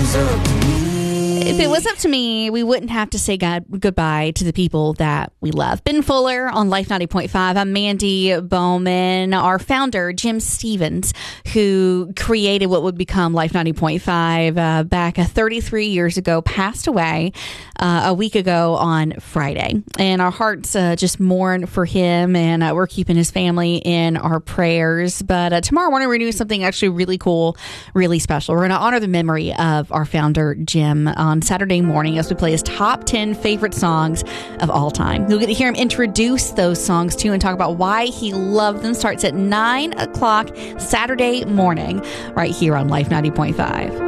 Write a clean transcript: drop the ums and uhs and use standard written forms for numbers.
If it was up to me, we wouldn't have to say goodbye to the people that we love. Ben Fuller on Life 90.5. I'm Mandy Bowman. Our founder, Jim Stevens, who created what would become Life 90.5 back 33 years ago, passed away a week ago on Friday. And our hearts just mourn for him, and we're keeping his family in our prayers. But tomorrow morning, we're doing something actually really cool, really special. We're going to honor the memory of our founder, Jim, on Saturday morning as we play his top 10 favorite songs of all time. You'll get to hear him introduce those songs too and talk about why he loved them. Starts at 9 o'clock Saturday morning right here on Life 90.5.